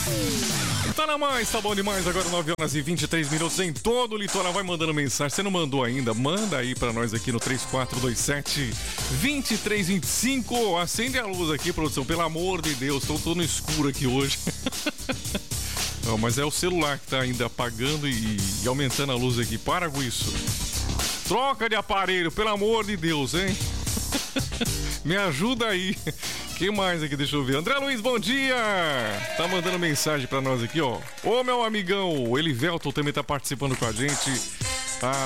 Tá na mais, tá bom demais. Agora 9 horas e 23 minutos em todo o litoral. Vai mandando mensagem. Você não mandou ainda? Manda aí pra nós aqui no 3427-2325. Acende a luz aqui, produção. Pelo amor de Deus, tô no escuro aqui hoje. Não, mas é o celular que tá ainda apagando e aumentando a luz aqui. Para com isso. Troca de aparelho, pelo amor de Deus, hein? Me ajuda aí. Quem mais aqui? Deixa eu ver. André Luiz, bom dia! Tá mandando mensagem pra nós aqui, ó. Ô, meu amigão, o Elivelton também tá participando com a gente.